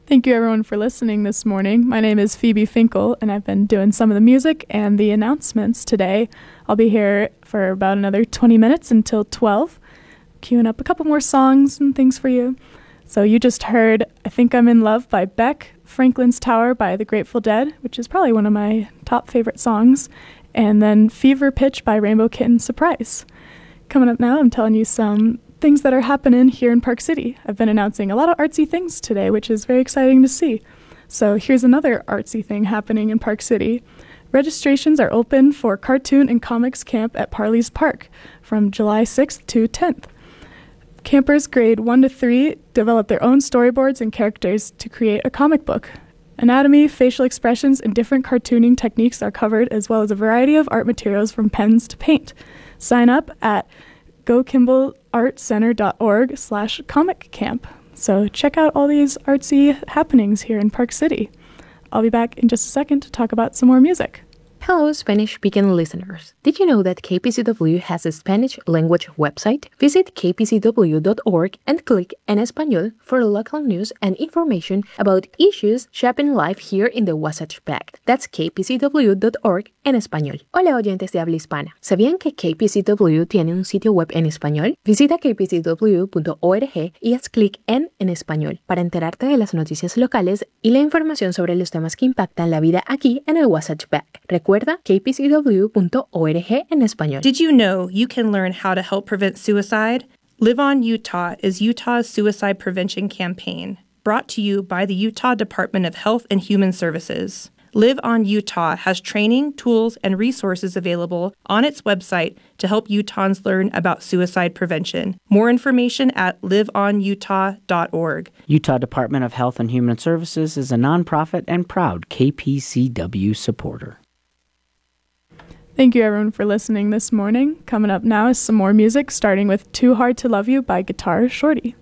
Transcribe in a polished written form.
Thank you everyone for listening this morning. My name is Phoebe Finkel, and I've been doing some of the music and the announcements today. I'll be here for about another 20 minutes until 12, queuing up a couple more songs and things for you. So you just heard I Think I'm in Love by Beck, Franklin's Tower by the Grateful Dead, which is probably one of my top favorite songs, and then Fever Pitch by Rainbow Kitten Surprise. Coming up now, I'm telling you some things that are happening here in Park City. I've been announcing a lot of artsy things today, which is very exciting to see. So here's another artsy thing happening in Park City. Registrations are open for Cartoon and Comics Camp at Parley's Park from July 6th to 10th. Campers grade 1 to 3 develop their own storyboards and characters to create a comic book. Anatomy, facial expressions, and different cartooning techniques are covered, as well as a variety of art materials from pens to paint. Sign up at gokimbellartcenter.org/comic camp. So check out all these artsy happenings here in Park City. I'll be back in just a second to talk about some more music. Hello, Spanish-speaking listeners. Did you know that KPCW has a Spanish language website? Visit kpcw.org and click En Español for local news and information about issues shaping life here in the Wasatch Back. That's kpcw.org en español. Hola, oyentes de habla hispana. ¿Sabían que KPCW tiene un sitio web en español? Visita kpcw.org y haz clic en español para enterarte de las noticias locales y la información sobre los temas que impactan la vida aquí en el Wasatch Back. Recuerda kpcw.org en español. Did you know you can learn how to help prevent suicide? Live On Utah is Utah's suicide prevention campaign, brought to you by the Utah Department of Health and Human Services. Live On Utah has training, tools, and resources available on its website to help Utahns learn about suicide prevention. More information at liveonutah.org. Utah Department of Health and Human Services is a nonprofit and proud KPCW supporter. Thank you everyone for listening this morning. Coming up now is some more music, starting with Too Hard to Love You by Guitar Shorty.